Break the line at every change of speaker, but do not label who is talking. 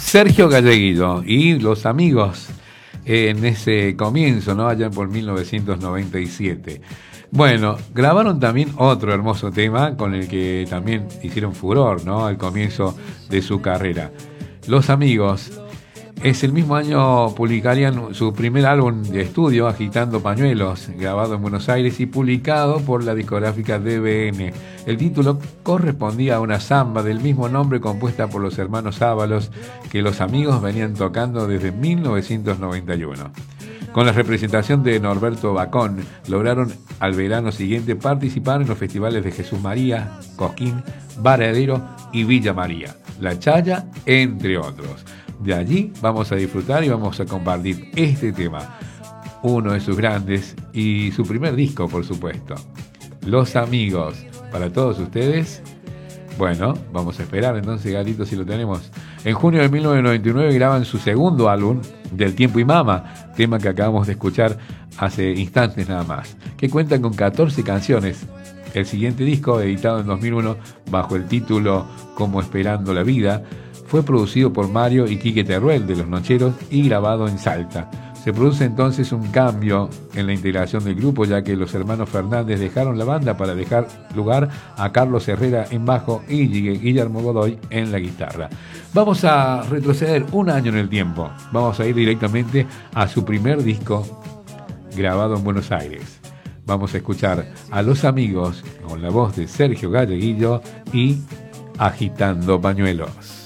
Sergio Galleguillo y los amigos en ese comienzo, ¿no? Allá por 1997. Bueno, grabaron también otro hermoso tema con el que también hicieron furor, ¿no? Al comienzo de su carrera. Los amigos. Es el mismo año publicarían su primer álbum de estudio, Agitando Pañuelos, grabado en Buenos Aires y publicado por la discográfica DBN. El título correspondía a una samba del mismo nombre compuesta por los hermanos Ábalos que los amigos venían tocando desde 1991. Con la representación de Norberto Bacón, lograron al verano siguiente participar en los festivales de Jesús María, Cosquín, Varadero y Villa María, La Chaya, entre otros. De allí vamos a disfrutar y vamos a compartir este tema, uno de sus grandes y su primer disco, por supuesto. Los amigos, para todos ustedes. Bueno, vamos a esperar entonces, Galito, si lo tenemos. En junio de 1999 graban su segundo álbum, Del Tiempo y Mama, tema que acabamos de escuchar hace instantes nada más, que cuenta con 14 canciones. El siguiente disco, editado en 2001 bajo el título Como Esperando la Vida, fue producido por Mario y Quique Teruel de Los Nocheros y grabado en Salta. Se produce entonces un cambio en la integración del grupo, ya que los hermanos Fernández dejaron la banda para dejar lugar a Carlos Herrera en bajo y Guillermo Godoy en la guitarra. Vamos a retroceder un año en el tiempo. Vamos a ir directamente a su primer disco grabado en Buenos Aires. Vamos a escuchar a Los Amigos con la voz de Sergio Galleguillo y Agitando Pañuelos.